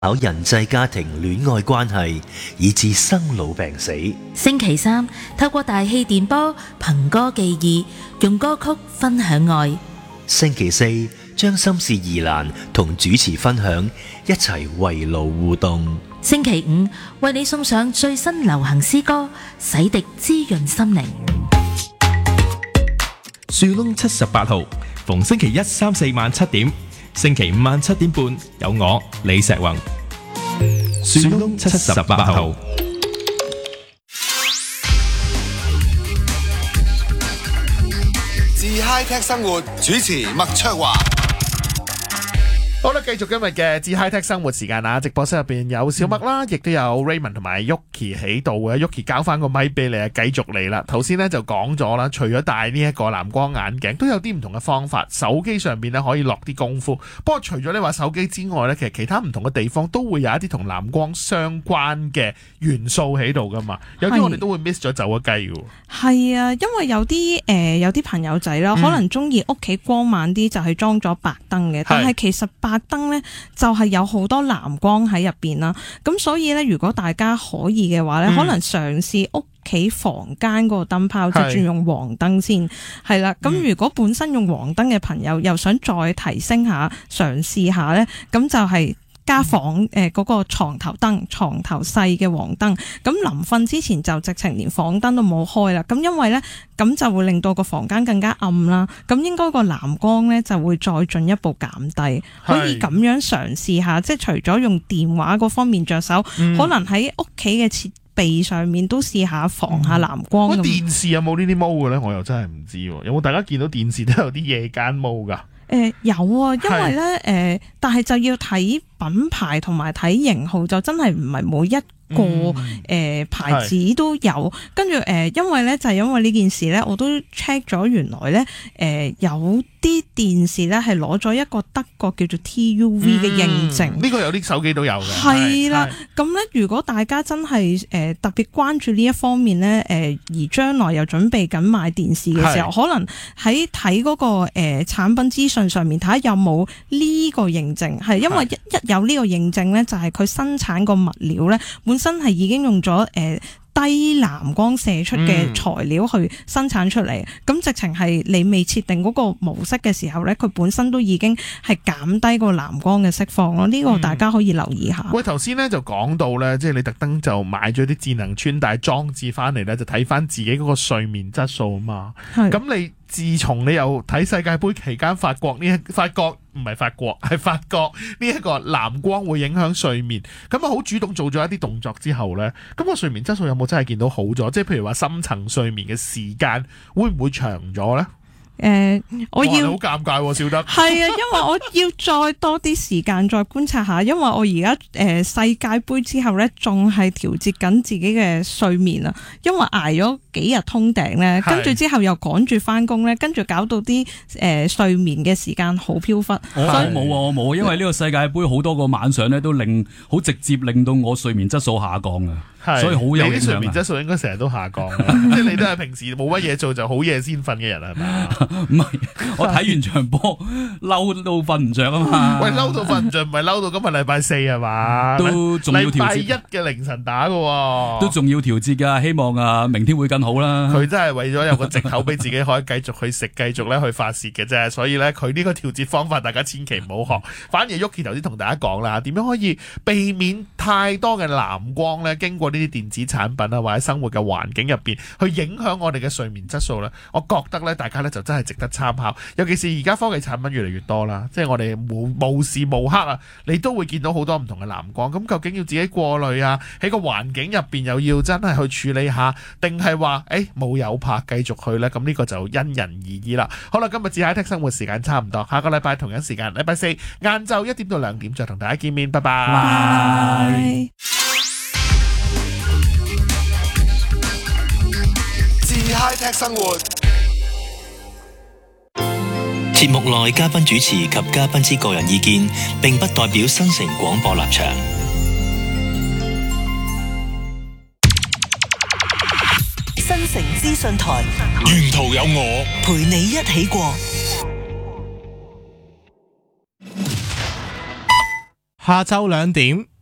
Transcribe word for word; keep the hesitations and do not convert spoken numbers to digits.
考人際家庭戀愛關係，以至生老病死。 星期三透過大氣電波憑歌寄意，用歌曲分享愛。 星期四將心事疑難同主持分享，一齊圍爐互動。 星期五為你送上最新流行詩歌，洗滌滋潤心靈。 樹窿七十八號，逢星期一、三、四晚七點，星期五晚七點半有我李石宏。樹窿七十八號。 自 High Tech 生活主持麥卓華。 好啦，繼續今日嘅自 High Tech 生活時間啊！直播室入邊有小麥啦，亦都有 Raymond 同埋 Yuki 喺度嘅。Yuki 交翻個咪俾你啊，繼續嚟啦。頭先咧就講咗啦，除咗戴呢一個藍光眼鏡，都有啲唔同嘅方法。手機上邊咧可以落啲功夫。不過除咗你話手機之外咧，其實其他唔同嘅地方都會有一啲同藍光相關嘅元素喺度噶嘛。有啲我哋都會 miss 咗走咗雞嘅。 係啊，因為有啲誒、呃、有啲朋友仔啦，可能中意屋企光猛啲，就係裝咗白燈嘅。但係其實白燈咧就係有好多藍光喺入邊啦。咁所以咧，如果大家可以嘅話咧，嗯、可能嘗試屋企房間嗰個燈泡，就轉用黃燈先係啦。咁如果本身用黃燈嘅朋友，又想再提升下，嘗試下咧，咁就係、是。加房誒嗰個床頭燈，床頭細嘅黃燈，咁臨瞓之前就直情連房燈都冇開啦。咁因為咧，咁就會令到個房間更加暗啦。咁應該個藍光咧就會再進一步減低，可以咁樣嘗試下。即係除咗用電話嗰方面着手，嗯、可能喺屋企嘅設備上面都試下防下藍光。 喂、嗯，電視有冇呢啲 mode 嘅咧？我又真係唔知。有冇大家見到電視都有啲夜間 mode 噶？ 誒、呃、有啊，因為咧誒、呃，但係就要睇品牌同埋睇型號，就真係唔係每一個誒、嗯呃、牌子都有。跟住誒，因為咧就係、是、因為呢件事咧，我都 check 咗，原來咧誒、呃、有啲電視咧係攞咗一個德國叫做 T U V 嘅認證。呢、 嗯這個有啲手機都有嘅。 係啦，咁咧如果大家真係誒、呃、特別關注呢一方面咧，誒、呃、而將來又準備緊買電視嘅時候，可能喺睇嗰個誒、呃、產品資訊上面睇下有冇呢個認證。係因為一一有呢個認證咧，就係、是、佢生產個物料咧本身係已經用咗誒、呃低藍光射出嘅材料去生產出嚟，咁、嗯、直情係你未設定嗰個模式嘅時候咧，佢本身都已經係減低個藍光嘅釋放咯。呢、這個大家可以留意下。 嗯、喂，頭先咧就講到咧，即係你特登就買咗啲智能穿戴裝置翻嚟咧，就睇翻自己嗰個睡眠質素啊嘛。咁你自從你又睇世界盃期間發覺呢一發覺唔係法國係發覺呢一個藍光會影響睡眠，咁啊好主動做咗一啲動作之後咧，咁個睡眠質素有冇真係見到好咗？即係譬如話深層睡眠嘅時間會唔會長咗咧？ 誒、呃，我要好尷尬喎，笑得係啊，因為我要再多啲時間再觀察下，因為我而家誒世界盃之後咧，仲係調節緊自己嘅睡眠啊，因為挨咗幾日通頂咧，跟住之後又趕住翻工咧，跟住搞到啲誒、呃、睡眠嘅時間好飄忽。 我冇啊，我冇，因為呢個世界盃好多個晚上咧，都令好直接令到我睡眠質素下降啊。所以好有影響啊！ 你啲睡眠質素應該成日都下降，即係你都係平時冇乜嘢做就好夜先瞓嘅人係咪？ 唔係，我睇完場波嬲到瞓唔着啊嘛！ 喂，嬲到瞓唔着，唔係嬲到今日禮拜四係嘛？ 都仲要調節。禮拜一嘅凌晨打嘅， 都仲要調節噶。希望啊，明天會更好啦。 佢真係為咗有個藉口俾自己可以繼續去食，繼續咧去發泄嘅啫。所以咧，佢呢個調節方法，大家千祈唔好學。反而 Yuki 頭先同大家講啦，點樣可以避免太多嘅藍光咧，經過呢啲電子產品啊，或者生活嘅環境入邊，去影響我哋嘅睡眠質素咧。我覺得咧，大家咧就真係值得參考。尤其是而家科技產品越嚟越多啦，即係我哋無無時無刻啊，你都會見到好多唔同嘅藍光。咁究竟要自己過濾啊，喺個環境入邊又要真係去處理下，定係話誒冇有拍繼續去咧？咁呢個就因人而異啦。好啦，今日自 High Tech 生活時間差唔多，下個禮拜同樣時間，禮拜四晏晝一點到兩點再同大家見面，拜拜。 拜。 High Tech 生活節目內嘉賓主持及嘉賓之個人意見，並不代表新城廣播立場。 新城資訊台， 沿途有我陪你一起過。 下晝兩點。